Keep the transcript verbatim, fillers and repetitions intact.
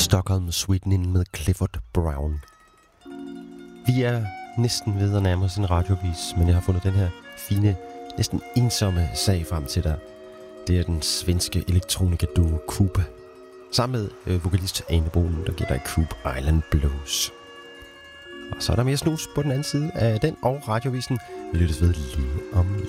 Stockholm Sweden med Clifford Brown. Vi er næsten ved at nærme os en radiovis, men jeg har fundet den her fine, næsten ensomme sag frem til dig. Det er den svenske elektronikaduo Coop, sammen med øh, vokalist Ane Bohlen, der giver dig Coop Island Blues. Og så er der mere snus på den anden side af den og radiovisen. Vi lyttes ved lige om lidt.